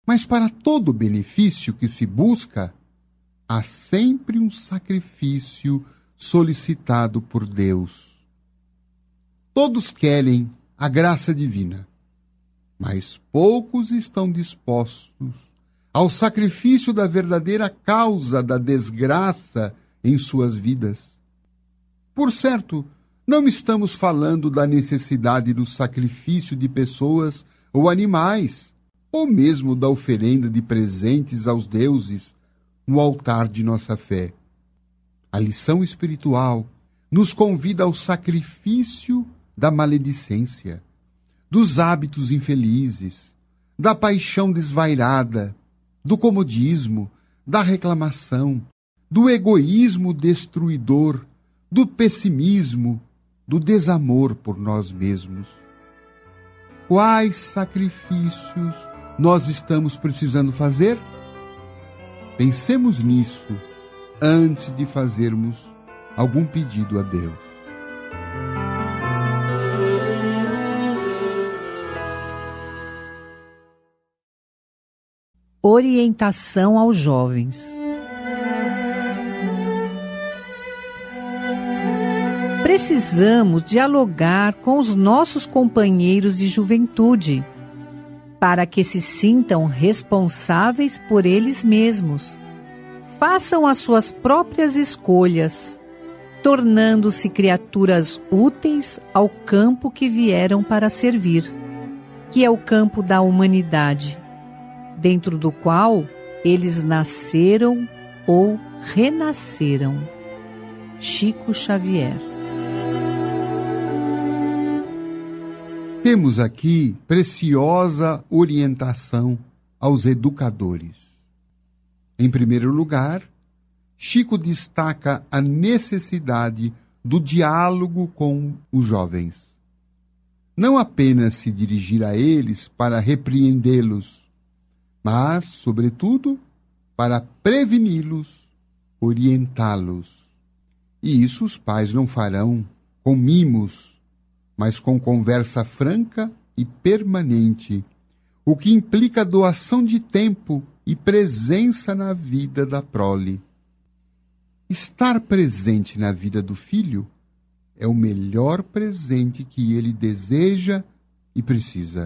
Mas para todo benefício que se busca, há sempre um sacrifício solicitado por Deus. Todos querem a graça divina, mas poucos estão dispostos ao sacrifício da verdadeira causa da desgraça em suas vidas. Por certo, não estamos falando da necessidade do sacrifício de pessoas ou animais, ou mesmo da oferenda de presentes aos deuses no altar de nossa fé. A lição espiritual nos convida ao sacrifício da maledicência, dos hábitos infelizes, da paixão desvairada, do comodismo, da reclamação, do egoísmo destruidor, do pessimismo, do desamor por nós mesmos. Quais sacrifícios nós estamos precisando fazer? Pensemos nisso antes de fazermos algum pedido a Deus. Orientação aos jovens. Precisamos dialogar com os nossos companheiros de juventude, para que se sintam responsáveis por eles mesmos. Façam as suas próprias escolhas, tornando-se criaturas úteis ao campo que vieram para servir, que é o campo da humanidade, dentro do qual eles nasceram ou renasceram. Chico Xavier. Temos aqui preciosa orientação aos educadores. Em primeiro lugar, Chico destaca a necessidade do diálogo com os jovens. Não apenas se dirigir a eles para repreendê-los, mas, sobretudo, para preveni-los, orientá-los. E isso os pais não farão com mimos, mas com conversa franca e permanente, o que implica doação de tempo e presença na vida da prole. Estar presente na vida do filho é o melhor presente que ele deseja e precisa.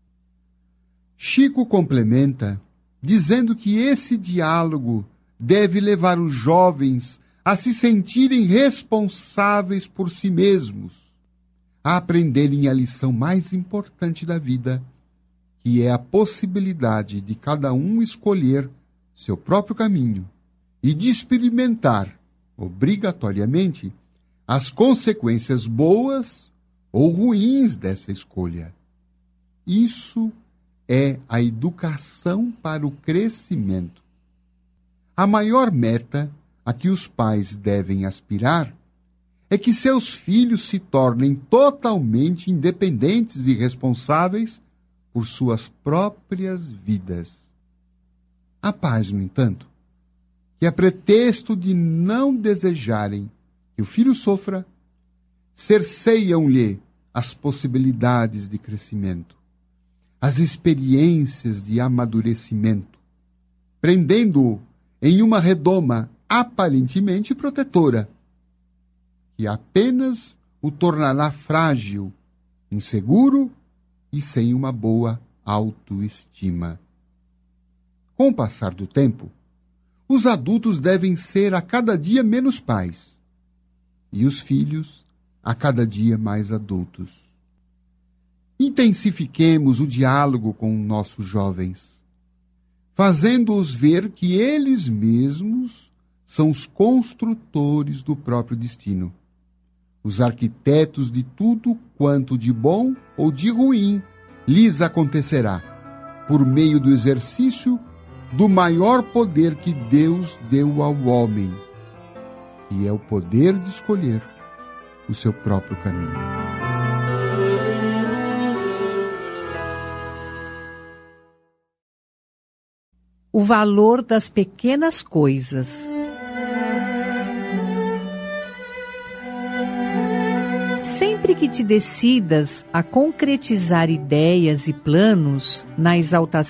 Chico complementa, dizendo que esse diálogo deve levar os jovens a se sentirem responsáveis por si mesmos, a aprenderem a lição mais importante da vida, que é a possibilidade de cada um escolher seu próprio caminho e de experimentar, obrigatoriamente, as consequências boas ou ruins dessa escolha. Isso é a educação para o crescimento. A maior meta a que os pais devem aspirar é que seus filhos se tornem totalmente independentes e responsáveis por suas próprias vidas. Há pais, no entanto, que a pretexto de não desejarem que o filho sofra, cerceiam-lhe as possibilidades de crescimento, as experiências de amadurecimento, prendendo-o em uma redoma aparentemente protetora, que apenas o tornará frágil, inseguro e sem uma boa autoestima. Com o passar do tempo, os adultos devem ser a cada dia menos pais, e os filhos a cada dia mais adultos. Intensifiquemos o diálogo com nossos jovens, fazendo-os ver que eles mesmos são os construtores do próprio destino, os arquitetos de tudo quanto de bom ou de ruim lhes acontecerá, por meio do exercício do maior poder que Deus deu ao homem, que é o poder de escolher o seu próprio caminho. O valor das pequenas coisas. Sempre que te decidas a concretizar ideias e planos na exaltação